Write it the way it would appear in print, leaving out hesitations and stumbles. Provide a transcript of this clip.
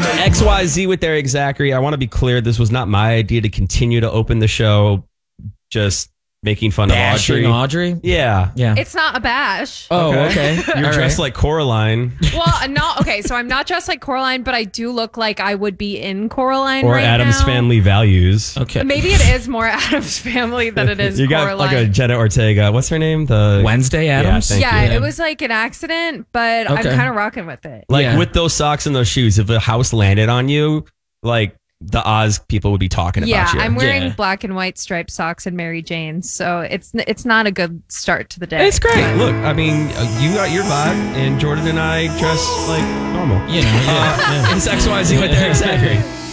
XYZ with Eric Zachary. I want to be clear. This was not my idea to continue to open the show. Just making fun Bashing of Audrey. Yeah. It's not a bash. Oh, okay. You're dressed like Coraline. Well, not okay. So I'm not dressed like Coraline, but I do look like I would be in Coraline Or right Adam's now. Family Values. Okay. Maybe it is more Adam's Family than it is You got Coraline. like a Jenna Ortega. What's her name? The Wednesday Addams? Yeah, thank you. It was like an accident, but I'm kind of rocking with it. Like with those socks and those shoes, if a house landed on you, like the Oz people would be talking about you. I'm wearing black and white striped socks and Mary Jane's, so it's not a good start to the day. It's great. Look, I mean, you got your vibe, and Jordan and I dress like normal. You know, It's XYZ with Eric Zachary.